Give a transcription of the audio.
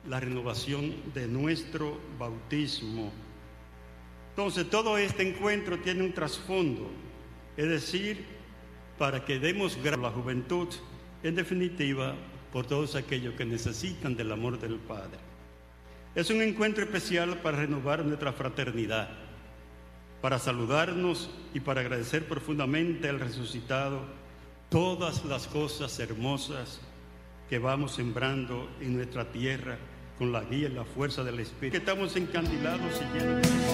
la renovación de nuestro bautismo. Entonces, todo este encuentro tiene un trasfondo, es decir, para que demos gracias a la juventud, en definitiva, por todos aquellos que necesitan del amor del Padre. Es un encuentro especial para renovar nuestra fraternidad, para saludarnos y para agradecer profundamente al resucitado todas las cosas hermosas que vamos sembrando en nuestra tierra con la guía y la fuerza del Espíritu. Que estamos encandilados siguiendo